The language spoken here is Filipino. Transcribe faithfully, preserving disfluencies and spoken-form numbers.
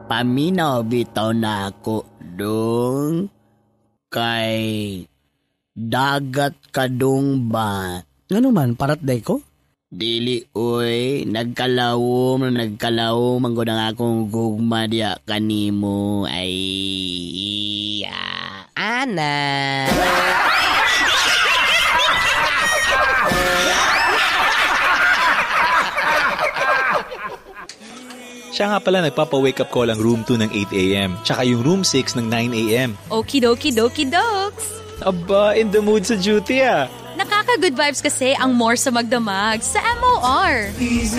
paminaw bitaw na ako dong kay dagat kadong ba. Ano man, parat day ko? Dili oy, nagkalawom na nagkalawom ang gudang akong gugma diya kanimo ay ah, ana. Siya nga pala nagpapa-wake up call ang room two ng eight a.m. Tsaka yung room six ng nine a.m. Okidoki-doki-dokes. Aba, in the mood sa duty ah. Nakaka-good vibes kasi ang more sa magdamag sa M O R.